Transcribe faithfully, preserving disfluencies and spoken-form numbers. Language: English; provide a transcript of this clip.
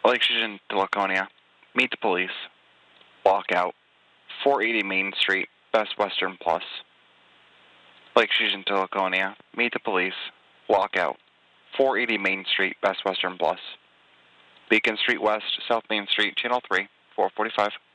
Lake Station to Laconia. Meet the police. Walk out. four eighty Main Street, Best Western Plus. Lake Station to Laconia. Meet the police. Walk out. four eighty Main Street, Best Western Plus. Beacon Street West, South Main Street, Channel three, four forty-five.